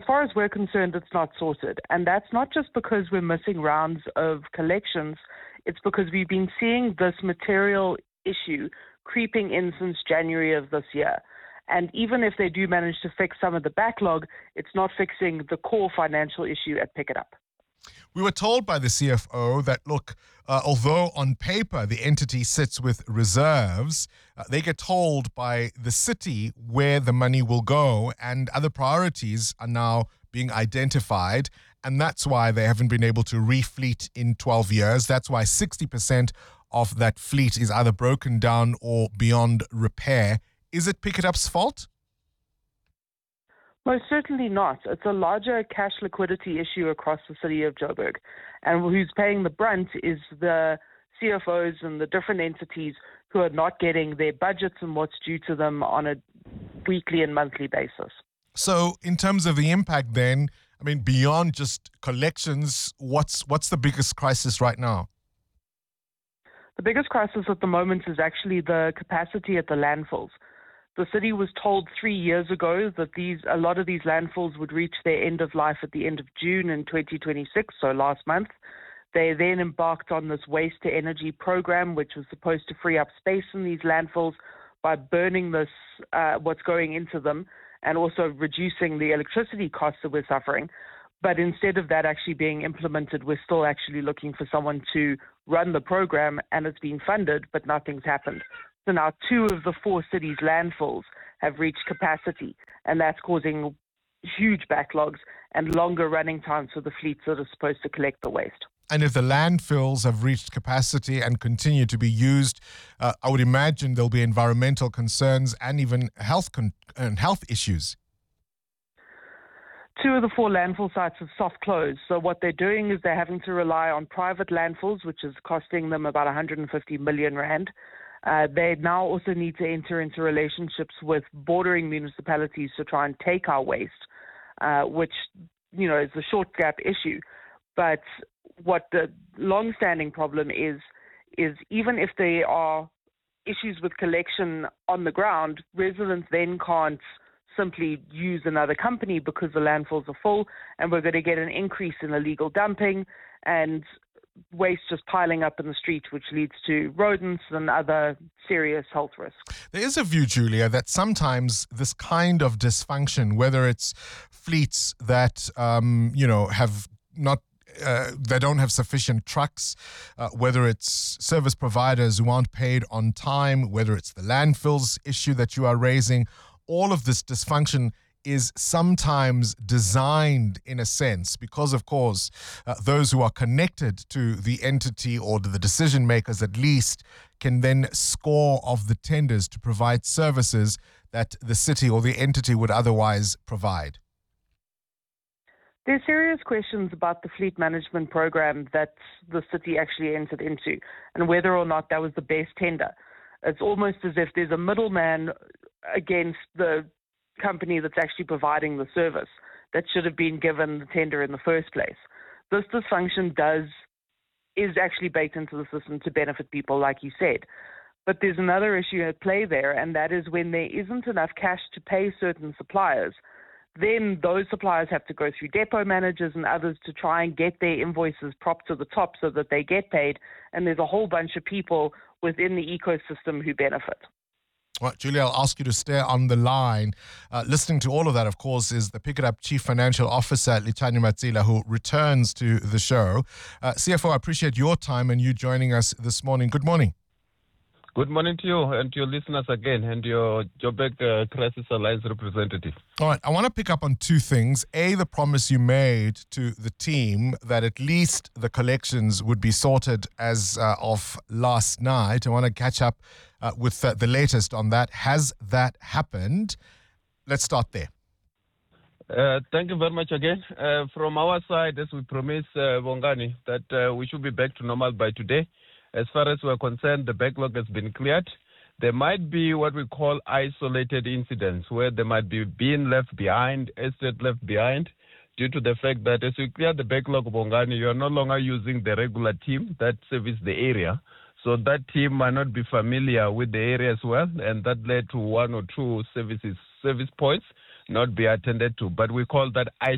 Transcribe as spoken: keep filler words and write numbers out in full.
far as we're concerned, it's not sorted. And that's not just because we're missing rounds of collections. It's because we've been seeing this material issue creeping in since January of this year. And even if they do manage to fix some of the backlog, it's not fixing the core financial issue at Pick It Up. We were told by the C F O that, look, uh, although on paper the entity sits with reserves, uh, they get told by the city where the money will go, and other priorities are now being identified. And that's why they haven't been able to refleet in twelve years. That's why sixty percent of that fleet is either broken down or beyond repair. Is it Pick It Up's fault? Most certainly not. It's a larger cash liquidity issue across the city of Joburg. And who's paying the brunt is the C F Os and the different entities who are not getting their budgets and what's due to them on a weekly and monthly basis. So in terms of the impact then, I mean, beyond just collections, what's what's the biggest crisis right now? The biggest crisis at the moment is actually the capacity at the landfills. The city was told three years ago that these a lot of these landfills would reach their end of life at the end of June in twenty twenty-six, so last month. They then embarked on this waste to energy program, which was supposed to free up space in these landfills by burning this uh, what's going into them and also reducing the electricity costs that we're suffering. But instead of that actually being implemented, we're still actually looking for someone to run the program, and it's been funded, but nothing's happened. So now two of the four cities' landfills have reached capacity, and that's causing huge backlogs and longer running times for the fleets that are supposed to collect the waste. And if the landfills have reached capacity and continue to be used, uh, I would imagine there'll be environmental concerns and even health con- and health issues. Two of the four landfill sites have soft closed. So what they're doing is they're having to rely on private landfills, which is costing them about one hundred fifty million rand. Uh, they now also need to enter into relationships with bordering municipalities to try and take our waste, uh, which, you know, is a short gap issue. But what the long-standing problem is, is even if there are issues with collection on the ground, residents then can't simply use another company because the landfills are full, and we're going to get an increase in illegal dumping and waste just piling up in the street, which leads to rodents and other serious health risks. There is a view, Julia, that sometimes this kind of dysfunction, whether it's fleets that, um, you know, have not Uh, they don't have sufficient trucks, uh, whether it's service providers who aren't paid on time, whether it's the landfills issue that you are raising, all of this dysfunction is sometimes designed in a sense because, of course, uh, those who are connected to the entity or to the decision makers at least can then score off the tenders to provide services that the city or the entity would otherwise provide. There's serious questions about the fleet management program that the city actually entered into and whether or not that was the best tender. It's almost as if there's a middleman against the company that's actually providing the service that should have been given the tender in the first place. This dysfunction does is actually baked into the system to benefit people, like you said. But there's another issue at play there, and that is when there isn't enough cash to pay certain suppliers, then those suppliers have to go through depot managers and others to try and get their invoices propped to the top so that they get paid. And there's a whole bunch of people within the ecosystem who benefit. Well, Julia, I'll ask you to stay on the line. Uh, listening to all of that, of course, is the Pick It Up Chief Financial Officer, Lechani Matsila, who returns to the show. Uh, C F O, I appreciate your time and you joining us this morning. Good morning. Good morning to you and to your listeners again and your Joburg uh, Crisis Alliance representative. All right, I want to pick up on two things. A, the promise you made to the team that at least the collections would be sorted as uh, of last night. I want to catch up uh, with uh, the latest on that. Has that happened? Let's start there. Uh, thank you very much again. Uh, from our side, as we promised, uh, Bongani, that uh, we should be back to normal by today. As far as we're concerned, the backlog has been cleared. There might be what we call isolated incidents where there might be being left behind, estate left behind, due to the fact that as we clear the backlog, Bongani, you are no longer using the regular team that service the area. So that team might not be familiar with the area as well, and that led to one or two services, service points not be attended to. But we call that